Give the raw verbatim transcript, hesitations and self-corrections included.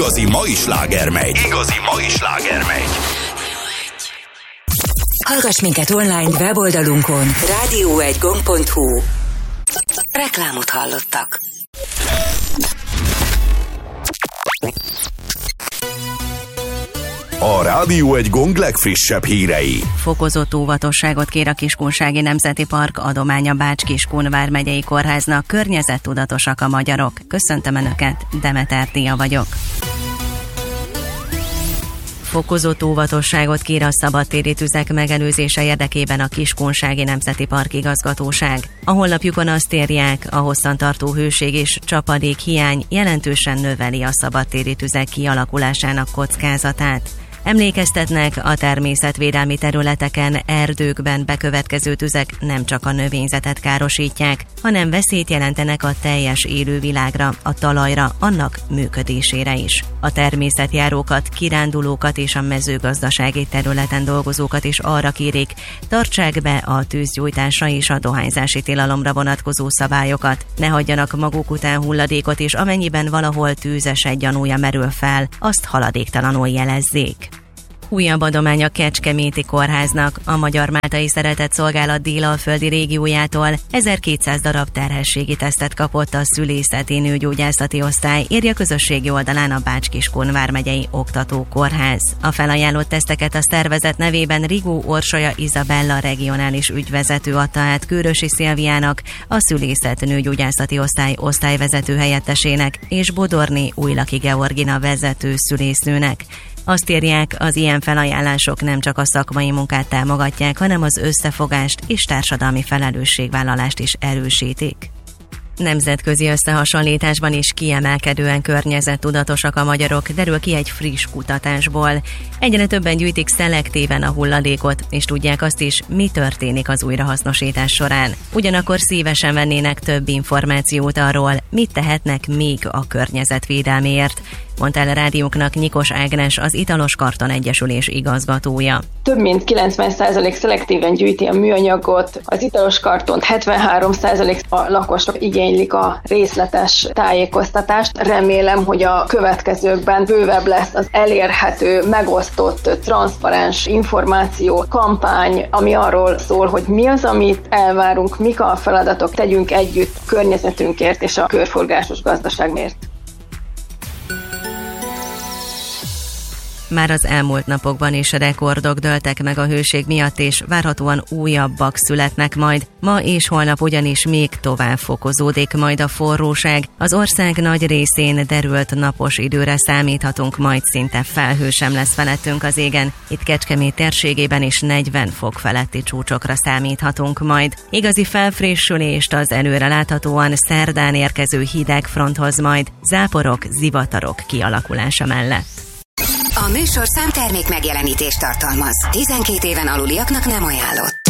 Igazi mai sláger megy. Igazi mai sláger megy. Hallgass minket online weboldalunkon rádió egy gong pont hu. Reklámot hallottak. A Rádió egy Gong legfrissebb hírei. Fokozott óvatosságot kér a Kiskunsági Nemzeti Park adománya Bács-Kiskun vármegyei kórháznak. Környezettudatosak a magyarok. Köszöntöm Önöket, Demeter Tia vagyok. Fokozott óvatosságot kér a szabadtéri tüzek megelőzése érdekében a Kiskunsági Nemzeti Park igazgatóság. A honlapjukon azt írják, a hosszantartó hőség és csapadék hiány jelentősen növeli a szabadtéri tüzek kialakulásának kockázatát. Emlékeztetnek, a természetvédelmi területeken, erdőkben bekövetkező tüzek nem csak a növényzetet károsítják, hanem veszélyt jelentenek a teljes élővilágra, a talajra, annak működésére is. A természetjárókat, kirándulókat és a mezőgazdasági területen dolgozókat is arra kérik, tartsák be a tűzgyújtásra és a dohányzási tilalomra vonatkozó szabályokat, ne hagyjanak maguk után hulladékot, és amennyiben valahol tűzeset gyanúja merül fel, azt haladéktalanul jelezzék. Újabb adomány a Kecskeméti Kórháznak. A Magyar Máltai Szeretett Szolgálat Dél-Alföldi régiójától ezerkétszáz darab terhességi tesztet kapott a szülészeti nőgyógyászati osztály, írja közösségi oldalán a Bács-Kiskun vármegyei oktatókórház. A felajánlott teszteket a szervezet nevében Rigó Orsolya Izabella regionális ügyvezető adta át Kőrösi Szilviának, a szülészet nőgyógyászati osztály osztályvezető helyettesének, és Bodorné Újlaki Georgina vezető szülésznőnek. Azt írják, az ilyen felajánlások nem csak a szakmai munkát támogatják, hanem az összefogást és társadalmi felelősségvállalást is erősítik. Nemzetközi összehasonlításban is kiemelkedően környezettudatosak a magyarok, derül ki egy friss kutatásból. Egyre többen gyűjtik szelektíven a hulladékot, és tudják azt is, mi történik az újrahasznosítás során. Ugyanakkor szívesen vennének több információt arról, mit tehetnek még a környezetvédelméért, mondta el a rádiónknak Nyikos Ágnes, az Italos Karton Egyesülés igazgatója. Több mint kilencven százalék szelektíven gyűjti a műanyagot, az italos kartont hetvenhárom százalék a lakosok igénylik a részletes tájékoztatást. Remélem, hogy a következőkben bővebb lesz az elérhető, megosztott, transzparens információ, kampány, ami arról szól, hogy mi az, amit elvárunk, mik a feladatok, tegyünk együtt környezetünkért és a körforgásos gazdaságért. Már az elmúlt napokban is rekordok dőltek meg a hőség miatt, és várhatóan újabbak születnek majd. Ma és holnap ugyanis még tovább fokozódik majd a forróság. Az ország nagy részén derült napos időre számíthatunk, majd szinte felhő sem lesz felettünk az égen. Itt Kecskemét térségében is negyven fok feletti csúcsokra számíthatunk majd. Igazi felfrissülést az előre láthatóan szerdán érkező hideg fronthoz majd, záporok, zivatarok kialakulása mellett. A műsor számtermék megjelenítést tartalmaz. tizenkét éven aluliaknak nem ajánlott.